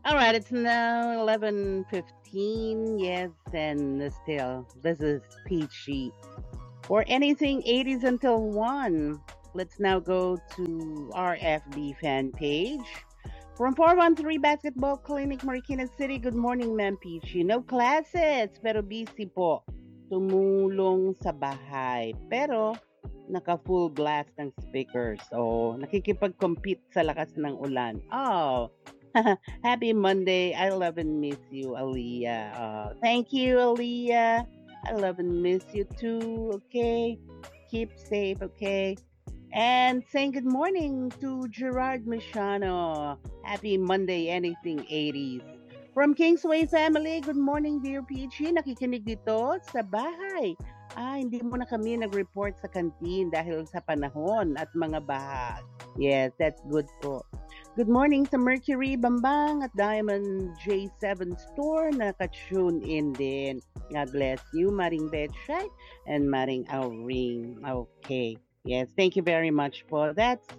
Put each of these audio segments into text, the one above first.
All right, it's now 11:15. Yes, and still, this is Peachy. For anything 80s until 1, let's now go to our FB fan page. From 413 Basketball Clinic, Marikina City, good morning, Ma'am Peachy. No classes, pero busy po. Tumulong sa bahay. Pero, naka-full blast ng speakers. So, nakikipag-compete sa lakas ng ulan. Oh, happy Monday. I love and miss you, Aliyah. Thank you, Aliyah. I love and miss you too, okay? Keep safe, okay? And saying good morning to Gerard Michano. Happy Monday, anything 80s. From Kingsway family, good morning dear PG. Nakikinig dito sa bahay. Hindi mo na kami nag-report sa kantin dahil sa panahon at mga baha. Yes, that's good po. Good morning sa Mercury Bambang at Diamond J7 Store na ka-tune in din. God bless you, Maring Betchay and Maring Auring. Okay. Yes, thank you very much po. That's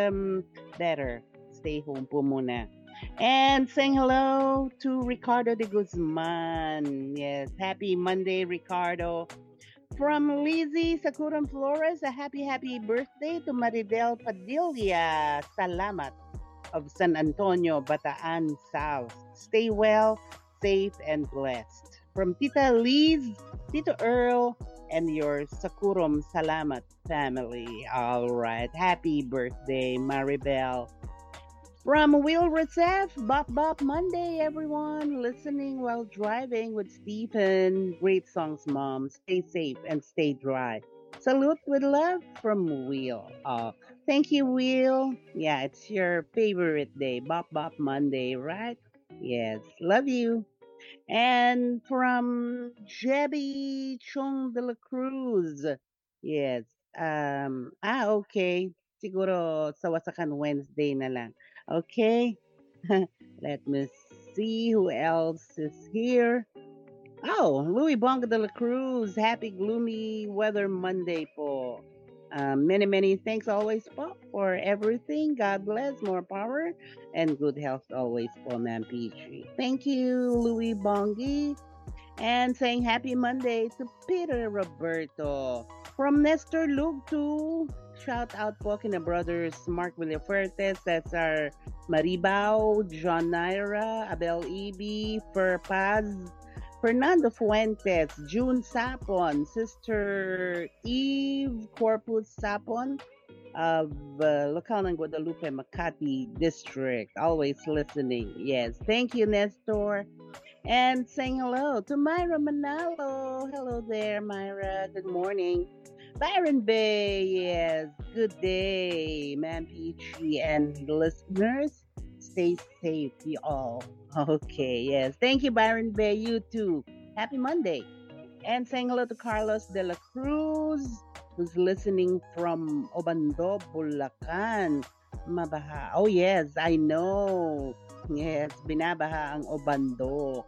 better. Stay home po muna. And saying hello to Ricardo de Guzman. Yes, happy Monday, Ricardo. From Lizzie Sakuran Flores, a happy birthday to Maridel Padilla. Salamat of San Antonio, Bataan South. Stay well, safe, and blessed. From Tita Liz, Tito Earl, and your Sakurum Salamat family. All right. Happy birthday, Maribel. From Will Recef, Bop Bop Monday, everyone. Listening while driving with Stephen. Great songs, Mom. Stay safe and stay dry. Salute with love from Will. Thank you, Will. Yeah, it's your favorite day, Bop Bop Monday, right? Yes, love you. And from Jebby Chung de la Cruz. Yes. Okay. Siguro sa Wasakan Wednesday na lang. Okay. Let me see who else is here. Oh, Louis Bonga de la Cruz. Happy gloomy weather Monday po. Many thanks always po for everything. God bless, more power, and good health always po, Ma'am Peachy. Thank you, Louis Bongi. And saying happy Monday to Peter Roberto. From Nestor Luke to shout out po kina brothers Mark Villafuerte, Cesar Maribao, John Naira, Abel Ibi, Fer Paz, Fernando Fuentes, June Sapon, Sister Eve Corpus Sapon of Local ng Guadalupe, Makati District. Always listening. Yes. Thank you, Nestor. And saying hello to Myra Manalo. Hello there, Myra. Good morning. Byron Bay, yes. Good day, Ma'am Peachy and listeners. Stay safe, you all. Okay, yes. Thank you, Byron Bay. You too. Happy Monday. And saying hello to Carlos de la Cruz, who's listening from Obando, Bulacan. Mabaha. Oh, yes, I know. Yes, binabaha ang Obando.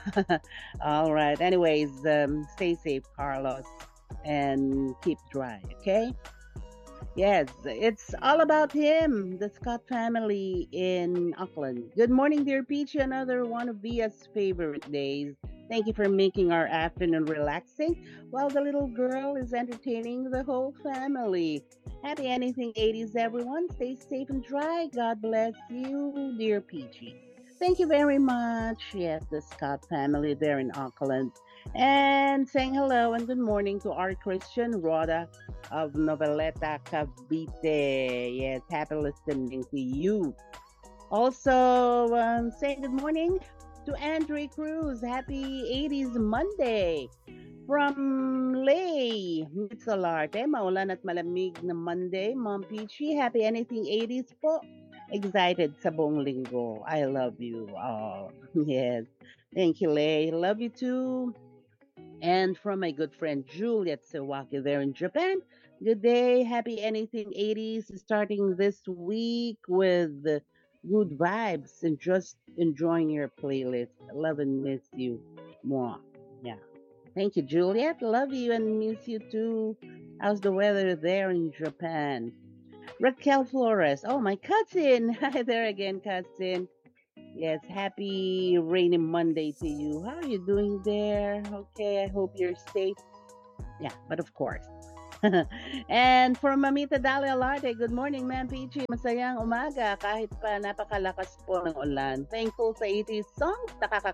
All right. Anyways, stay safe, Carlos, and keep dry, okay? Yes, it's all about him, the Scott family in Auckland. Good morning, dear Peach. Another one of Via's favorite days. Thank you for making our afternoon relaxing while the little girl is entertaining the whole family. Happy anything 80s, everyone. Stay safe and dry. God bless you, dear Peachy. Thank you very much. Yes, the Scott family there in Auckland. And saying hello and good morning to our Christian Rhoda of Noveleta Cavite. Yes, happy listening to you. Also, saying good morning to Andre Cruz. Happy 80s Monday. From Lay, Mitsalarte, maulan at malamig na Monday. Mom Peachy, happy anything 80s po. Excited sa buong linggo. I love you. Oh, yes. Thank you, Lay. Love you too. And from my good friend Juliet Sawaki there in Japan. Good day, happy anything 80s, starting this week with good vibes and just enjoying your playlist. Love and miss you more. Yeah. Thank you, Juliet. Love you and miss you too. How's the weather there in Japan? Raquel Flores. Oh, my cousin. Hi there again, cousin. Yes, happy rainy Monday to you. How are you doing there? Okay, I hope you're safe. Yeah, but of course. And for Mamita Dalia Alarte, good morning, Ma'am Peachy. Masayang umaga kahit pa napakalakas po ng ulan. Thankful sa 80s songs,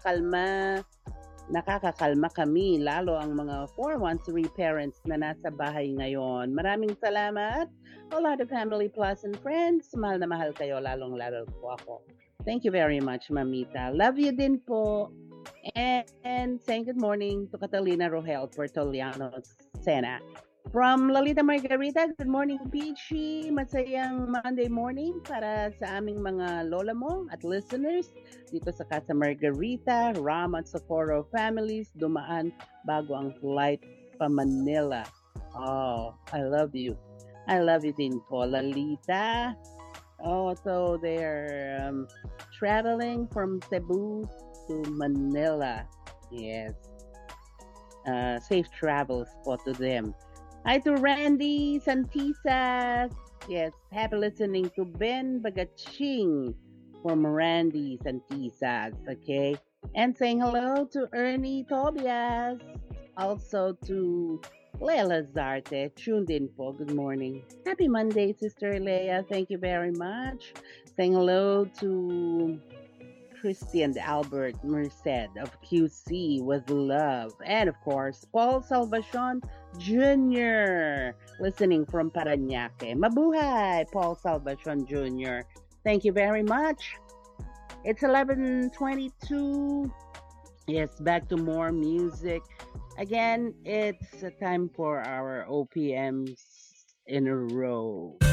nakakakalma kami, lalo ang mga 413 parents na nasa bahay ngayon. Maraming salamat. A lot of family plus and friends. Mahal na mahal kayo, lalong-lalo po ako. Thank you very much, Mamita. Love you din po. And saying good morning to Catalina Rogel Portoliano Sena. From Lalita Margarita, good morning, Peachy. Masayang Monday morning para sa aming mga lola mo at listeners dito sa Casa Margarita, Ram at Socorro families dumaan bago ang flight pa Manila. Oh, I love you. I love you din po, Lalita. Oh, so they're traveling from Cebu to Manila. Yes. Safe travels po to them. Hi to Randy Santisas. Yes, happy listening to Ben Bagaching from Randy Santisas. Okay. And saying hello to Ernie Tobias. Also to Leila Zarte. Tuned in po. Good morning. Happy Monday, Sister Leia. Thank you very much. Saying hello to Christian Albert Merced of QC with love. And of course, Paul Salvacion Jr. listening from Paranaque. Mabuhay, Paul Salvacion Jr. Thank you very much. It's 11:22. Yes, back to more music. Again, it's time for our OPMs in a row.